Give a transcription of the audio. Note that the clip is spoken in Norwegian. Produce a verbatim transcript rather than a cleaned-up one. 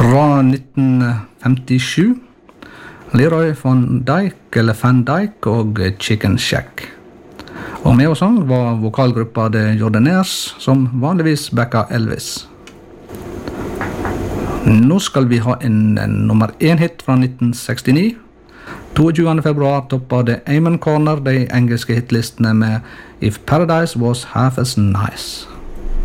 Fra nitten femtisju, Leroy Van Dyke, eller Van Dyke og Chicken Shack. Og med og sang var vokalgruppa The Jordanaires, som vanligvis backa Elvis. Nå skal vi ha en, en nummer én hit fra nitten sekstini. tjueto februar toppa The Amen Corner de engelske hitlistene med If Paradise Was Half As Nice.